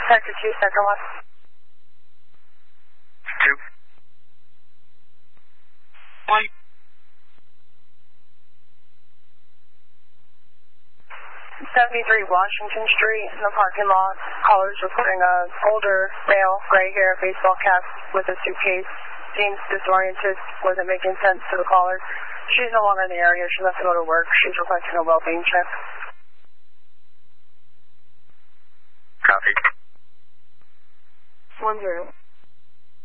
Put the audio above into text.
Sector 2, Sector 1. 2. 1. 73 Washington Street in the parking lot. Callers reporting an older male, gray hair, baseball cap with a suitcase. Seems disoriented, wasn't making sense to the caller. She's no longer in the area. She left to go to work. She's requesting a well-being check. Copy. 10.